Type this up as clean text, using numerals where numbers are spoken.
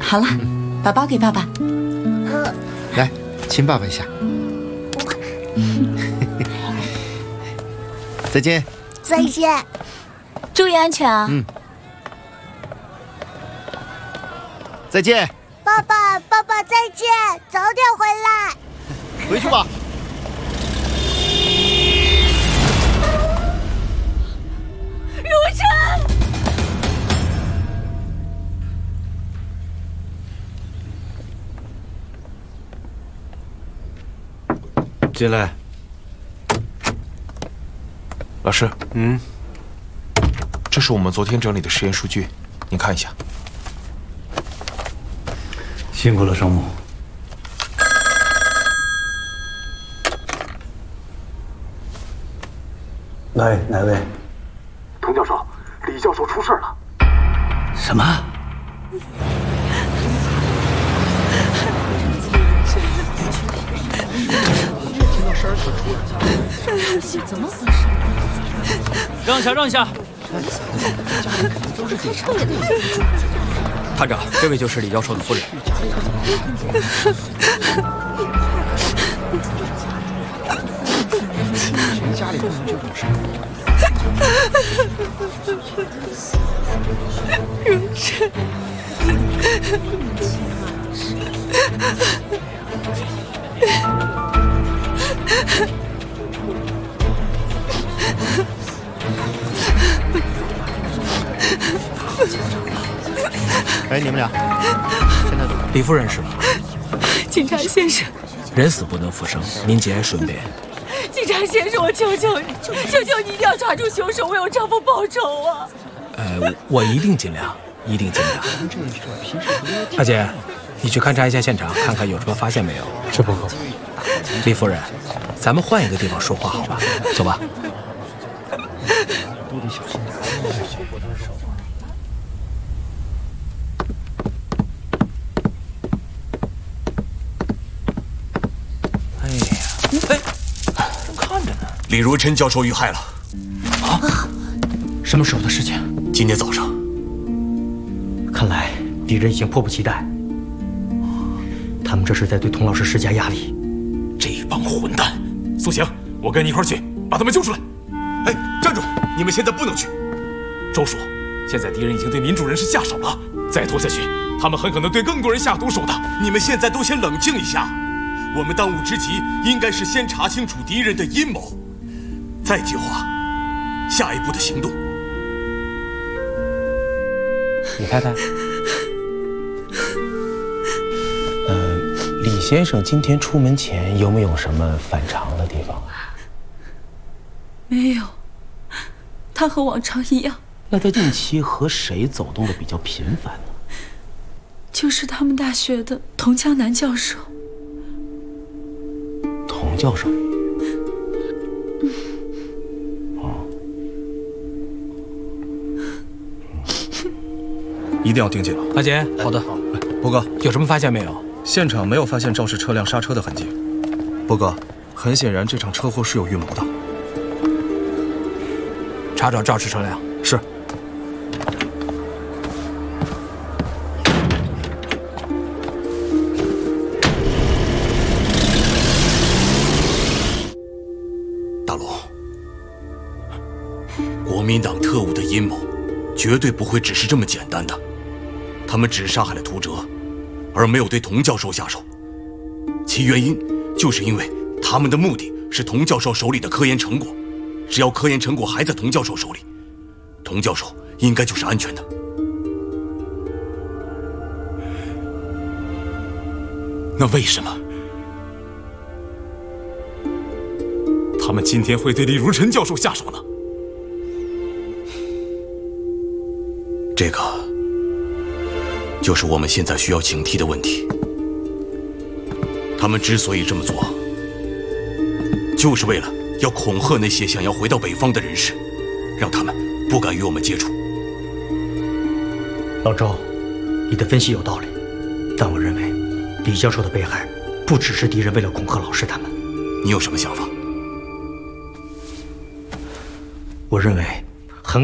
好了，把包给爸爸。 来，亲爸爸一下。再见。 再见。 注意安全啊！ 再见。 爸爸，爸爸再见，早点回来。 回去吧。 如琛。 进来。 老师，这是我们昨天整理的实验数据，您看一下。 辛苦了，生母。喂，哪位？ 童教授，李教授出事了。 什么？ 怎么回事？ 让一下，让一下！探长，这位就是李教授的夫人。 家里不能这种事。 如琛。 哎，你们俩现在怎么？ 李夫人是吧？ 警察先生， 人死不能复生，您节哀顺变。 警察先生，我求求你，求求你一定要抓住凶手，为我丈夫报仇啊！ 我一定尽量，一定尽量。大姐，你去勘察一下现场，看看有什么发现没有。 是报告。 李夫人，咱们换一个地方说话好吧？走吧。 都得小心点。 哎呀，正看着呢。 李如琛教授遇害了。 啊？什么时候的事情？ 今天早上。 看来敌人已经迫不及待，他们这是在对童老师施加压力。 这帮混蛋！苏醒，我跟你一块去，把他们救出来。哎，站住！你们现在不能去。周叔，现在敌人已经对民主人士下手了，再拖下去，他们很可能对更多人下毒手的。你们现在都先冷静一下。我们当务之急应该是先查清楚敌人的阴谋，再计划下一步的行动。 李太太，李先生今天出门前有没有什么反常的地方啊？ 没有，他和往常一样。 那他近期和谁走动的比较频繁呢？ 就是他们大学的童江南教授。 童教授。 一定要盯紧了。 大姐，好的。 波哥， 有什么发现没有？ 现场没有发现肇事车辆刹车的痕迹。波哥，很显然这场车祸是有预谋的。 查找肇事车辆。 是。 大龙，国民党特务的阴谋绝对不会只是这么简单的。他们只杀害了屠哲，而没有对童教授下手，其原因就是因为他们的目的是童教授手里的科研成果。只要科研成果还在童教授手里，童教授应该就是安全的。那为什么他们今天会对李如琛教授下手呢？这个就是我们现在需要警惕的问题。他们之所以这么做，就是为了要恐吓那些想要回到北方的人士，让他们不敢与我们接触。 老周，你的分析有道理，但我认为李教授的被害不只是敌人为了恐吓老师他们。 你有什么想法？ 我认为